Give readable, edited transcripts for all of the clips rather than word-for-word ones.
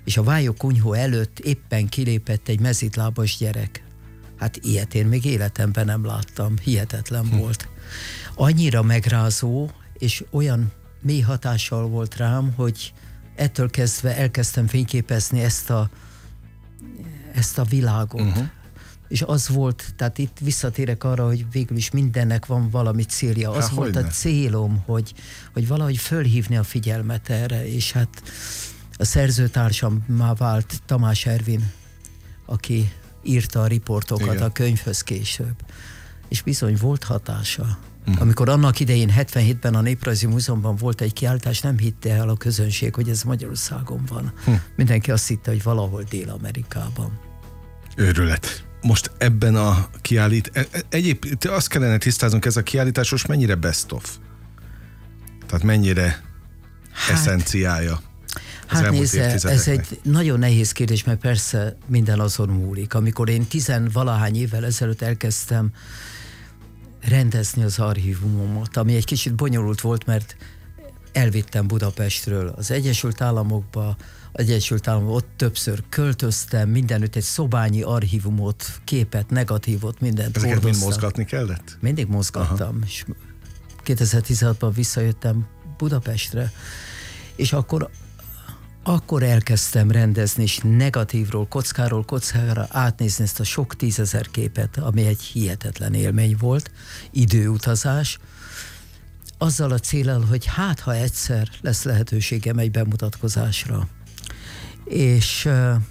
és a vályogkunyhó előtt éppen kilépett egy mezitlábas gyerek. Hát ilyet én még életemben nem láttam, hihetetlen volt. Annyira megrázó, és olyan mély hatással volt rám, hogy ettől kezdve elkezdtem fényképezni ezt a világot. És az volt, tehát itt visszatérek arra, hogy végül is mindennek van valami célja. Az volt a célom, hogy valahogy fölhívni a figyelmet erre, és hát a szerzőtársam már vált Tamás Ervin, aki írta a riportokat a könyvhöz később. És bizony volt hatása. Amikor annak idején 77-ben a Néprajzi Múzeumban volt egy kiállítás, nem hitte el a közönség, hogy ez Magyarországon van. Mindenki azt hitte, hogy valahol Dél-Amerikában. Őrület. Most ebben a egyébként azt kellene tisztáznunk, ez a kiállítás most mennyire best of? Tehát mennyire eszenciája? Hát nézze, ez egy nagyon nehéz kérdés, mert persze minden azon múlik. Amikor én 10-valahány évvel ezelőtt elkezdtem rendezni az archívumomat, ami egy kicsit bonyolult volt, mert elvittem Budapestről az Egyesült Államokba, ott többször költöztem, mindenütt egy szobányi archívumot, képet, negatívot, mindent ezeket hordoztam. mind mozgatni kellett? Mindig mozgattam, és 2016-ban visszajöttem Budapestre, és akkor elkezdtem rendezni, és negatívról, kockáról kockára átnézni ezt a sok 10 000 képet, ami egy hihetetlen élmény volt, időutazás, azzal a céllal, hogy hát, ha egyszer lesz lehetőségem egy bemutatkozásra. És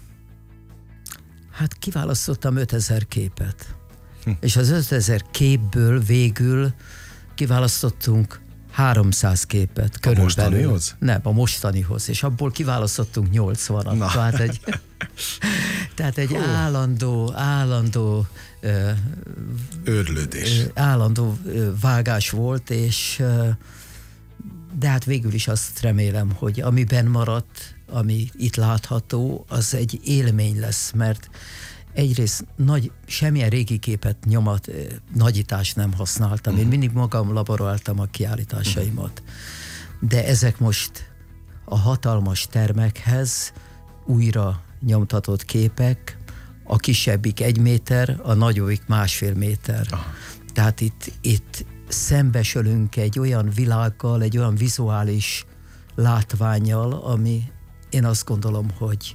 hát kiválasztottam 5000 képet. És az 5000 képből végül kiválasztottunk 300 képet körülbelül. A mostanihoz? Nem, a mostanihoz. És abból kiválasztottunk 80-at. Tehát egy állandó őrlődés. Állandó vágás volt, és de hát végül is azt remélem, hogy amiben maradt, ami itt látható, az egy élmény lesz, mert egyrészt semmilyen régi képet, nagyítást nem használtam. Én mindig magam laboráltam a kiállításaimat. De ezek most a hatalmas termekhez újra nyomtatott képek, a kisebbik 1 méter, a nagyobbik 1,5 méter. Tehát itt szembesülünk egy olyan világgal, egy olyan vizuális látvánnyal, ami én azt gondolom, hogy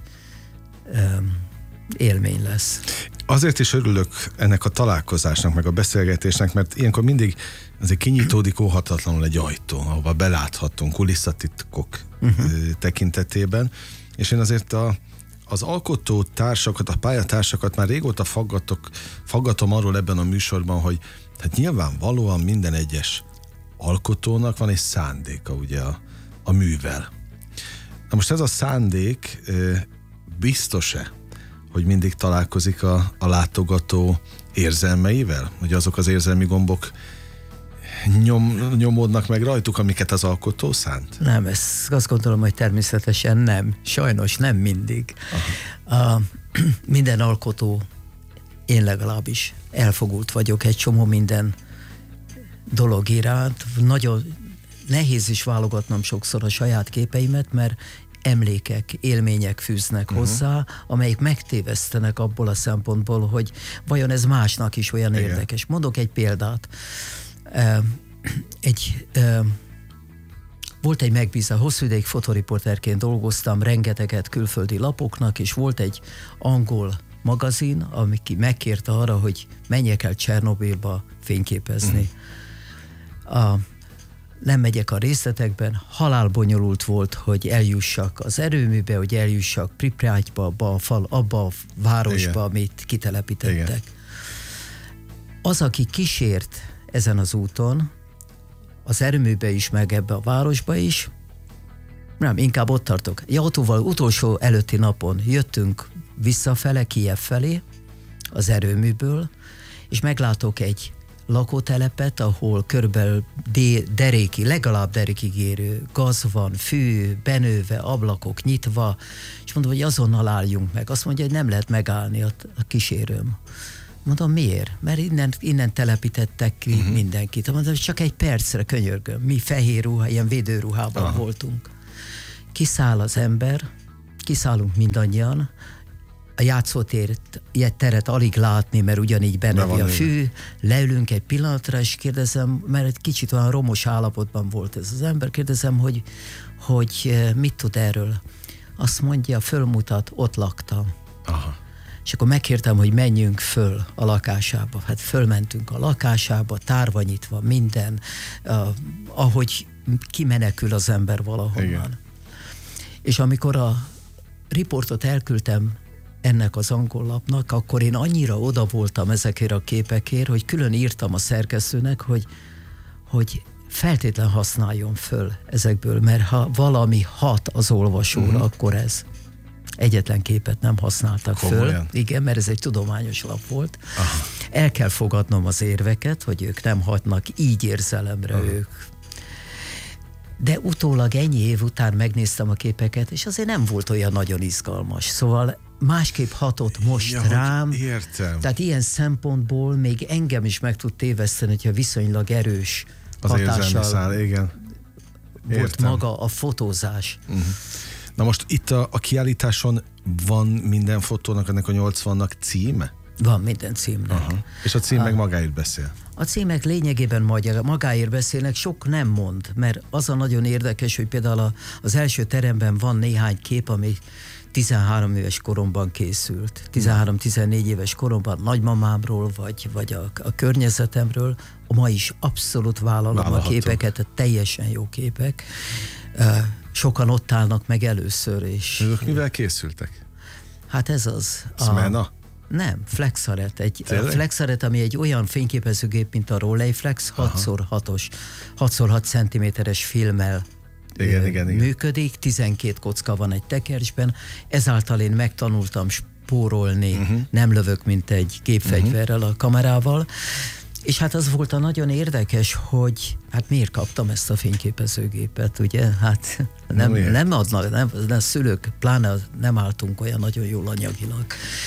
élmény lesz. Azért is örülök ennek a találkozásnak, meg a beszélgetésnek, mert ilyenkor mindig azért kinyitódik óhatatlanul egy ajtó, ahova beláthatunk kulisszatitkok tekintetében, és én azért az alkotó társakat, a pályatársakat már régóta faggatom arról ebben a műsorban, hogy hát nyilvánvalóan minden egyes alkotónak van egy szándéka ugye a művel. Na most ez a szándék biztos-e, hogy mindig találkozik a látogató érzelmeivel? Hogy azok az érzelmi gombok nyomódnak meg rajtuk, amiket az alkotó szánt? Nem, azt gondolom, hogy természetesen nem. Sajnos nem mindig. Minden alkotó, én legalábbis elfogult vagyok egy csomó minden dolog iránt. Nagyon nehéz is válogatnom sokszor a saját képeimet, mert emlékek, élmények fűznek hozzá, amelyek megtévesztenek abból a szempontból, hogy vajon ez másnak is olyan érdekes. Mondok egy példát. Volt egy megbízás, hosszú ideig fotoriporterként dolgoztam, rengeteget külföldi lapoknak, és volt egy angol magazin, ami megkérte arra, hogy menjek el Csernobilba fényképezni. Nem megyek a részletekben, halálbonyolult volt, hogy eljussak az erőműbe, hogy eljussak Pripyatba, abba a városba, amit kitelepítettek. Igen. Az, aki kísért ezen az úton, az erőműbe is, meg ebbe a városba is, nem, inkább ott tartok. Autóval utolsó előtti napon jöttünk visszafele, Kijev felé, az erőműből, és meglátok egy lakótelepet, ahol körülbelül legalább derékig érő gaz van, fű, benőve, ablakok nyitva, és mondom, hogy azonnal álljunk meg. Azt mondja, hogy nem lehet megállni a kísérőm. Mondom, miért? Mert innen telepítettek ki mindenkit. Mondom, hogy csak egy percre, könyörgöm. Mi fehér ruha, ilyen védőruhában voltunk. Kiszáll az ember, kiszállunk mindannyian, a játszóteret alig látni, mert ugyanígy benövi a fű, leülünk egy pillanatra, és kérdezem, mert egy kicsit olyan romos állapotban volt ez az ember, kérdezem, hogy mit tud erről. Azt mondja, fölmutat, ott laktam. Aha. És akkor megkértem, hogy menjünk föl a lakásába. Hát fölmentünk a lakásába, tárva nyitva, minden, ahogy kimenekül az ember valahonnan. Igen. És amikor a riportot elküldtem ennek az angol lapnak, akkor én annyira oda voltam ezekért a képekért, hogy külön írtam a szerkesztőnek, hogy feltétlen használjon föl ezekből, mert ha valami hat az olvasóra, akkor ez. Egyetlen képet nem használtak föl. Igen, mert ez egy tudományos lap volt. Aha. El kell fogadnom az érveket, hogy ők nem hatnak így érzelemre ők. De utólag ennyi év után megnéztem a képeket, és azért nem volt olyan nagyon izgalmas. Szóval másképp hatott most rám. Értem. Tehát ilyen szempontból még engem is meg tud téveszteni, hogyha viszonylag erős az hatással igen. volt maga a fotózás. Na most itt a kiállításon van minden fotónak, ennek a 80-nak címe? Van minden címnek. Aha. És a cím meg magáért beszél? A címek lényegében magáért beszélnek, sok nem mond, mert az a nagyon érdekes, hogy például az első teremben van néhány kép, ami 13 éves koromban készült. 13-14 éves koromban nagymamámról, vagy a környezetemről. Ma is abszolút vállalom a képeket, teljesen jó képek. Sokan ott állnak meg először. És ők mivel készültek? Hát ez az. Smena? Nem, Flexaret. A Flexaret, ami egy olyan fényképezőgép, mint a Rolleiflex, 6x6 cm-es filmmel igen. működik, 12 kocka van egy tekercsben, ezáltal én megtanultam spórolni, nem lövök, mint egy gépfegyverrel a kamerával, és hát az volt a nagyon érdekes, hogy hát miért kaptam ezt a fényképezőgépet, ugye? Hát nem adnak, a szülők, pláne nem álltunk olyan nagyon jól anyagilag.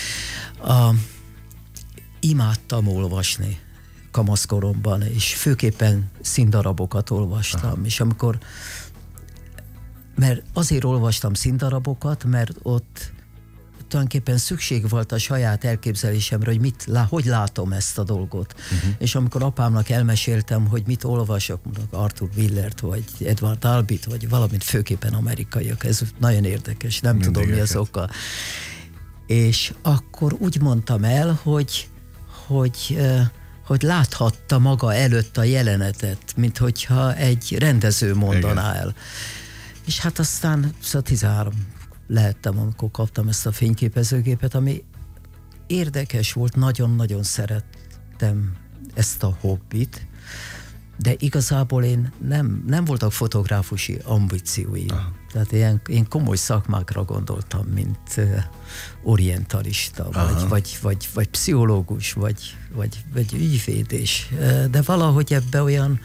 Imádtam olvasni kamaszkoromban, és főképpen színdarabokat olvastam, és amikor mert azért olvastam színdarabokat, mert ott tulajdonképpen szükség volt a saját elképzelésemre, hogy hogy látom ezt a dolgot. És amikor apámnak elmeséltem, hogy mit olvasok, mondok Arthur Millert, vagy Edward Albee-t, vagy valamint főképpen amerikaiak, ez nagyon érdekes, nem mindig tudom mi az oka. És akkor úgy mondtam el, hogy láthatta maga előtt a jelenetet, mint hogyha egy rendező mondaná el. És hát aztán 13 lehettem, amikor kaptam ezt a fényképezőgépet, ami érdekes volt, nagyon-nagyon szerettem ezt a hobbit, de igazából én nem voltak fotográfusi ambícióim. Tehát én komoly szakmákra gondoltam, mint orientalista, vagy pszichológus, vagy ügyvéd, de valahogy ebbe olyan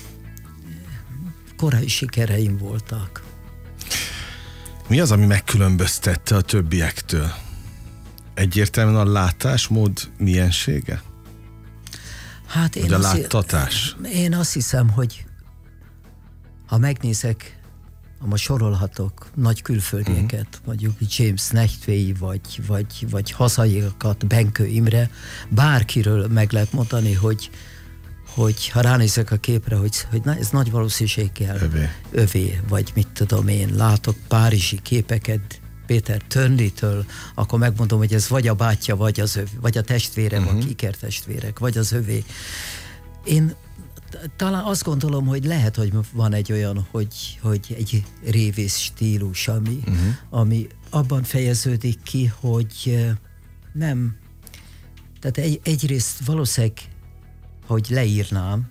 korai sikereim voltak. Mi az, ami megkülönböztette a többiektől? Egyértelműen a látásmód miensége? Hát a láttatás? Én azt hiszem, hogy ha megnézek, ma sorolhatok nagy külföldieket, mondjuk James Nachtwey, vagy hazaiakat, Benkő Imre, bárkiről meg lehet mondani, hogy ha ránézek a képre, hogy ez nagy valószínűséggel övé, vagy mit tudom én, látok párizsi képeket Péter Tönlitől, akkor megmondom, hogy ez vagy a bátyja, vagy az övé, vagy a testvére, vagy ikertestvérek, vagy az övé. Én talán azt gondolom, hogy lehet, hogy van egy olyan, hogy egy révész stílus, ami abban fejeződik ki, hogy nem, tehát egyrészt valószínűleg, hogy leírnám,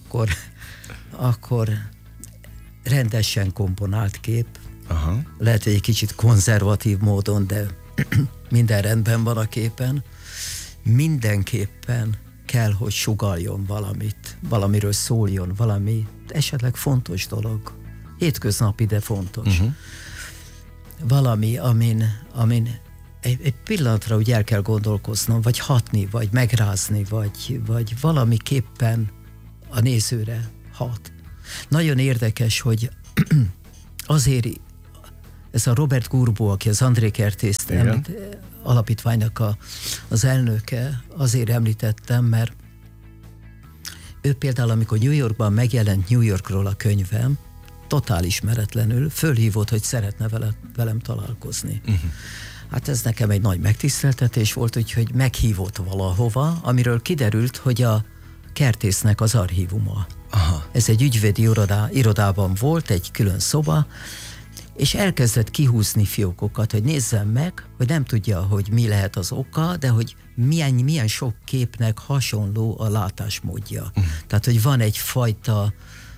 akkor rendesen komponált kép. Aha. Lehet, hogy egy kicsit konzervatív módon, de minden rendben van a képen. Mindenképpen kell, hogy sugalljon valamit, valamiről szóljon, valami esetleg fontos dolog. Hétköznapi, de fontos. Valami, amin egy pillanatra úgy el kell gondolkoznom, vagy hatni, vagy megrázni, vagy valamiképpen a nézőre hat. Nagyon érdekes, hogy azért ez a Robert Gurbo, aki az André Kertész alapítványnak az elnöke, azért említettem, mert ő például, amikor New Yorkban megjelent New Yorkról a könyvem, totál ismeretlenül fölhívott, hogy szeretne velem találkozni. Hát ez nekem egy nagy megtiszteltetés volt, úgyhogy meghívott valahova, amiről kiderült, hogy a Kertésznek az archívuma. Aha. Ez egy ügyvédi irodában volt, egy külön szoba, és elkezdett kihúzni fiókokat, hogy nézzem meg, hogy nem tudja, hogy mi lehet az oka, de hogy milyen sok képnek hasonló a látásmódja. Tehát, hogy van egyfajta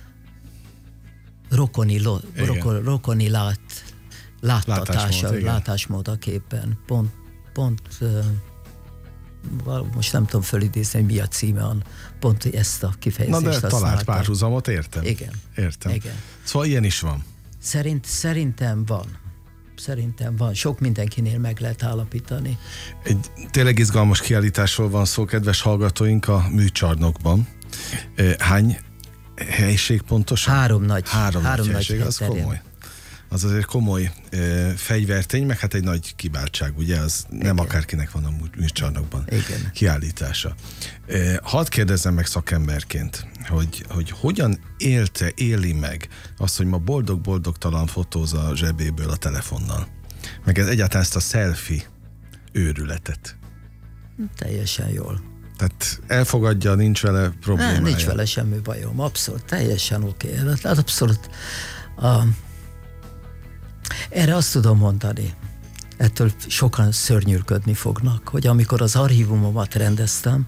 rokoni látásmód a képen. Pont most nem tudom fölidézni, hogy mi a címe, pont ezt a kifejezést használtam. Na de talált használtam. párhuzamot, értem. Igen. Értem. Igen. Szóval ilyen is van. Szerintem van. Sok mindenkinél meg lehet állapítani. Egy tényleg izgalmas kiállításról van szó, kedves hallgatóink, a műcsarnokban. Hány helység pontosan? Három nagy helység, az komoly. Az azért komoly fegyvertény, meg hát egy nagy kiváltság, ugye? Az nem akárkinek van a műcsarnokban kiállítása. Hadd kérdezzem meg szakemberként, hogy hogyan éli meg azt, hogy ma boldog-boldogtalan fotóz a zsebéből a telefonnal. Meg egyáltalán ezt a selfie őrületet. Teljesen jól. Tehát elfogadja, nincs vele problémája. Nincs vele semmi bajom, abszolút, teljesen oké. Abszolút. Erre azt tudom mondani, ettől sokan szörnyűködni fognak, hogy amikor az archívumomat rendeztem,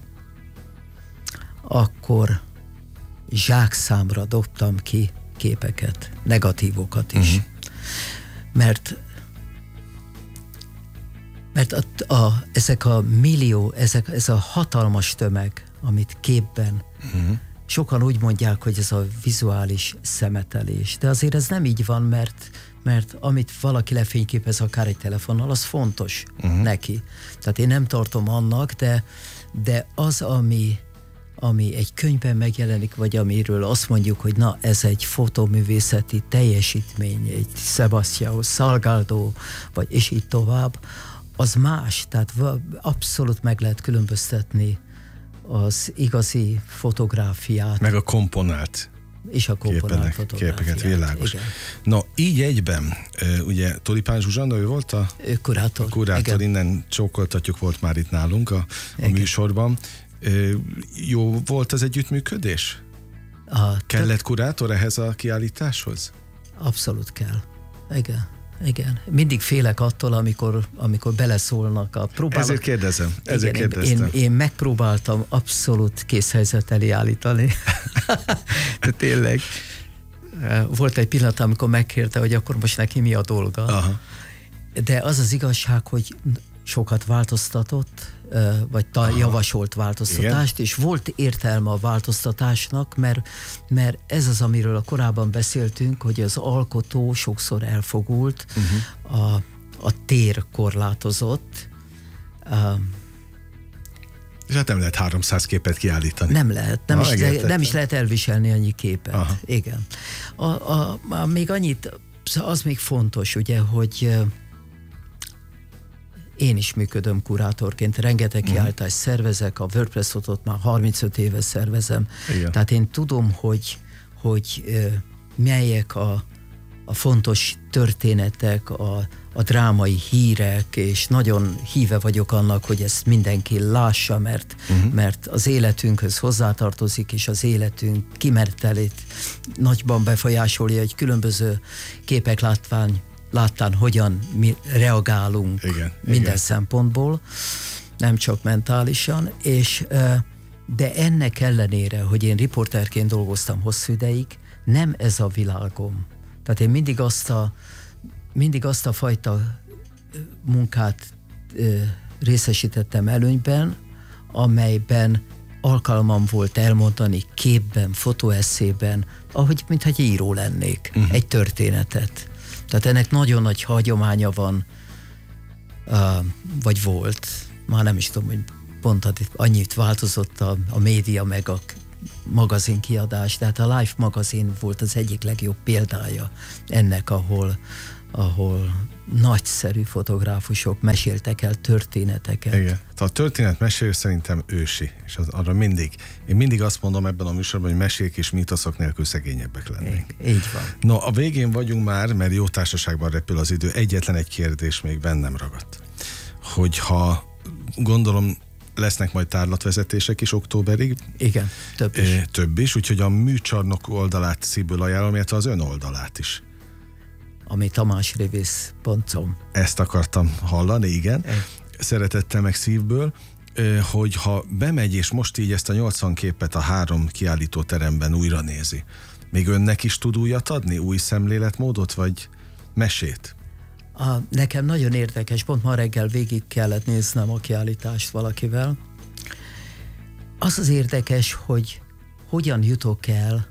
akkor zsákszámra dobtam ki képeket, negatívokat is. Mert ezek a millió, ez a hatalmas tömeg, amit képben, sokan úgy mondják, hogy ez a vizuális szemetelés. De azért ez nem így van, mert amit valaki lefényképez akár egy telefonnal, az fontos neki. Tehát én nem tartom annak, de az, ami egy könyvben megjelenik, vagy amiről azt mondjuk, hogy na, ez egy fotóművészeti teljesítmény, egy Sebastião Salgado, vagy és így tovább, az más. Tehát abszolút meg lehet különböztetni az igazi fotográfiát. Meg a komponált. És a komponált fotográfiát. Képeket, világos. Igen. No, így egyben, ugye Tulipán Zsuzsanna, ő volt a kurátor, innen csókoltatjuk, volt már itt nálunk a műsorban. Jó volt az együttműködés? Kellett kurátor ehhez a kiállításhoz? Abszolút kell. Igen. Mindig félek attól, amikor beleszólnak a próbálnak. Ezért kérdezem. Én megpróbáltam abszolút készhelyzet elé állítani. De tényleg. Volt egy pillanat, amikor megkérte, hogy akkor most neki mi a dolga. Aha. De az az igazság, hogy sokat változtatott, vagy javasolt változtatást, igen. És volt értelme a változtatásnak, mert ez az, amiről korábban beszéltünk, hogy az alkotó sokszor elfogult, a tér korlátozott. És hát nem lehet 300 képet kiállítani. Nem lehet, nem is lehet elviselni annyi képet. Aha. Igen. Még annyit, az még fontos, ugye, hogy én is működöm kurátorként, rengeteg kiállítást szervezek, a WordPress fotót már 35 éve szervezem. Igen. Tehát én tudom, hogy melyek a fontos történetek, a drámai hírek, és nagyon híve vagyok annak, hogy ezt mindenki lássa, mert az életünkhöz hozzátartozik, és az életünk kimenetelét nagyban befolyásolja, hogy különböző képek láttán hogyan mi reagálunk minden szempontból, nem csak mentálisan, de ennek ellenére, hogy én riporterként dolgoztam hosszú ideig, nem ez a világom. Tehát én mindig azt a fajta munkát részesítettem előnyben, amelyben alkalmam volt elmondani képben, fotóesszében, mintha egy író lennék, egy történetet. Tehát ennek nagyon nagy hagyománya van, vagy volt, már nem is tudom, hogy pont annyit változott a média, meg magazinkiadás, tehát a Life magazin volt az egyik legjobb példája ennek, ahol nagyszerű fotográfusok meséltek el történeteket. Igen. A történetmesélő szerintem ősi, és én mindig azt mondom ebben a műsorban, hogy mesék és mítoszok nélkül szegényebbek lennénk. Így van. No, a végén vagyunk már, mert jó társaságban repül az idő. Egyetlen egy kérdés még bennem ragadt. Hogyha gondolom lesznek majd tárlatvezetések is októberig. Igen, több is. Több is, úgyhogy a műcsarnok oldalát szívből ajánlom, illetve az ön oldalát is. Ami tamásrivisz.com. Ezt akartam hallani, igen. Szeretettel meg szívből, hogy ha bemegy, és most így ezt a 80 képet a 3 kiállítóteremben újra nézi, még önnek is tud újat adni? Új szemléletmódot, vagy mesét? Nekem nagyon érdekes, pont ma reggel végig kellett néznem a kiállítást valakivel. Az az érdekes, hogy hogyan jutok el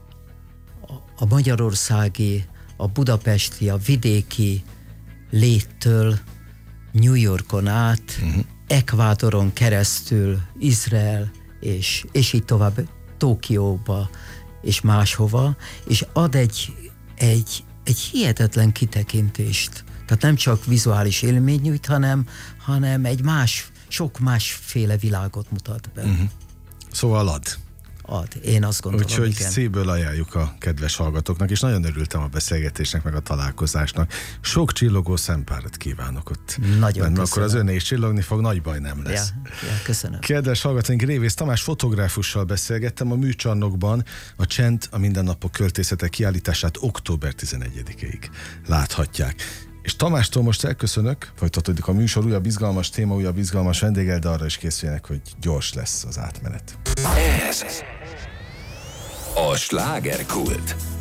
a magyarországi, a budapesti, a vidéki léttől New Yorkon át, Ekvádoron keresztül, Izrael, és így tovább Tokióba, és máshova, és ad egy hihetetlen kitekintést. Tehát nem csak vizuális élmény nyújt, hanem egy sok másféle világot mutat be. Szóval ad. Én azt gondolom, úgyhogy igen. szívből ajánljuk a kedves hallgatóknak, és nagyon örültem a beszélgetésnek, meg a találkozásnak. Sok csillogó szempárat kívánok ott. Nagyon köszönöm. Akkor az ön is csillogni fog, nagy baj nem lesz. Ja, köszönöm. Kedves hallgatóink, Révész Tamás fotográfussal beszélgettem a műcsarnokban a Csend a mindennapok költészete kiállítását október 11-ig láthatják. És Tamástól most elköszönök, folytatódik a műsor, újabb izgalmas téma, újabb izgalmas vendéggel, de arra is készüljenek, hogy gyors lesz az átmenet. Ez a slágerkult.